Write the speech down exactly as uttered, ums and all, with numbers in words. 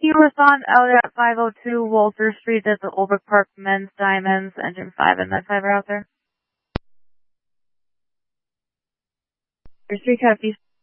You respond out at five oh two Walter Street at the Oldbrook Park Men's Diamonds, engine five and nine five are out there. Your street cat